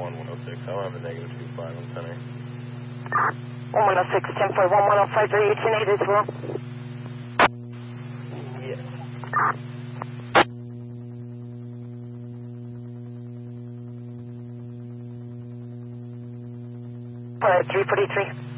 106. I'll have a negative 25 on 10 106, 10.1, 105, 18 as well. Yes. 343.